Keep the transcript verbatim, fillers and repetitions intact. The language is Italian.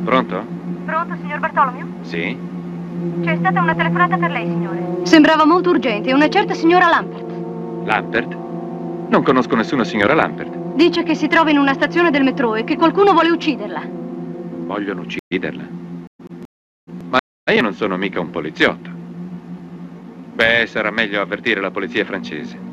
Pronto? Pronto, signor Bartolomeo? Sì? C'è stata una telefonata per lei, signore. Sembrava molto urgente, una certa signora Lampert. Lampert? Non conosco nessuna signora Lampert. Dice che si trova in una stazione del metro e che qualcuno vuole ucciderla. Vogliono ucciderla? Ma io non sono mica un poliziotto. Beh, sarà meglio avvertire la polizia francese.